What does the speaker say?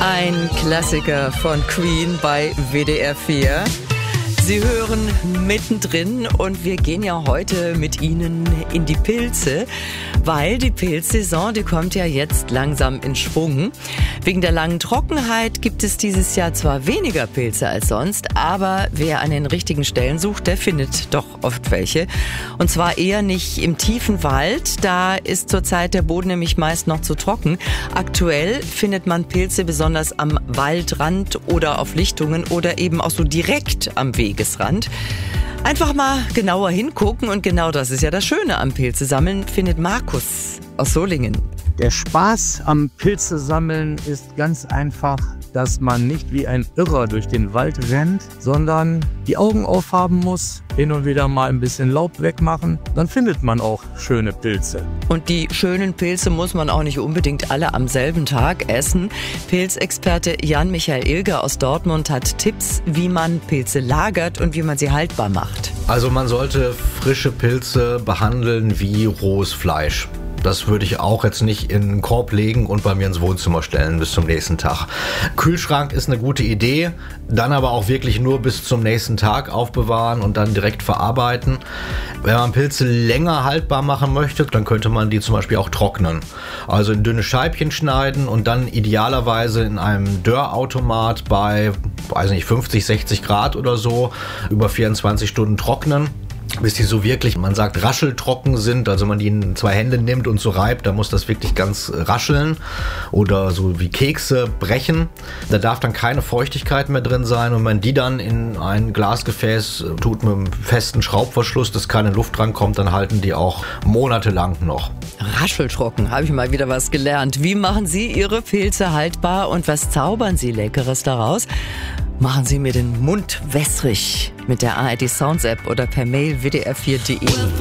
Ein Klassiker von Queen bei WDR 4. Sie hören mittendrin und wir gehen ja heute mit Ihnen in die Pilze, weil die Pilzsaison, die kommt ja jetzt langsam in Schwung. Wegen der langen Trockenheit gibt es dieses Jahr zwar weniger Pilze als sonst, aber wer an den richtigen Stellen sucht, der findet doch oft welche. Und zwar eher nicht im tiefen Wald, da ist zurzeit der Boden nämlich meist noch zu trocken. Aktuell findet man Pilze besonders am Waldrand oder auf Lichtungen oder eben auch so direkt am Wegesrand. Einfach mal genauer hingucken und genau das ist ja das Schöne am Pilze sammeln, findet Markus aus Solingen. Der Spaß am Pilze sammeln ist ganz einfach, dass man nicht wie ein Irrer durch den Wald rennt, sondern die Augen aufhaben muss, hin und wieder mal ein bisschen Laub wegmachen, dann findet man auch schöne Pilze. Und die schönen Pilze muss man auch nicht unbedingt alle am selben Tag essen. Pilzexperte Jan-Michael Ilger aus Dortmund hat Tipps, wie man Pilze lagert und wie man sie haltbar macht. Also man sollte frische Pilze behandeln wie rohes Fleisch. Das würde ich auch jetzt nicht in einen Korb legen und bei mir ins Wohnzimmer stellen bis zum nächsten Tag. Kühlschrank ist eine gute Idee, dann aber auch wirklich nur bis zum nächsten Tag aufbewahren und dann direkt verarbeiten. Wenn man Pilze länger haltbar machen möchte, dann könnte man die zum Beispiel auch trocknen. Also in dünne Scheibchen schneiden und dann idealerweise in einem Dörrautomat bei, 50, 60 Grad oder so über 24 Stunden trocknen. Bis die so wirklich, man sagt, rascheltrocken sind, also man die in 2 Hände nimmt und so reibt, da muss das wirklich ganz rascheln oder so wie Kekse brechen. Da darf dann keine Feuchtigkeit mehr drin sein und wenn man die dann in ein Glasgefäß tut mit einem festen Schraubverschluss, dass keine Luft drankommt, dann halten die auch monatelang noch. Rascheltrocken, habe ich mal wieder was gelernt. Wie machen Sie Ihre Pilze haltbar und was zaubern Sie Leckeres daraus? Machen Sie mir den Mund wässrig mit der ARD Sounds App oder per Mail wdr4.de.